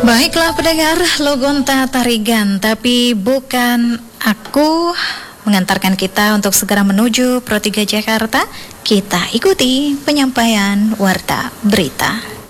Baiklah pendengar Logonta Tarigan, tapi bukan aku mengantarkan kita untuk segera menuju Pro 3 Jakarta. Kita ikuti penyampaian warta berita.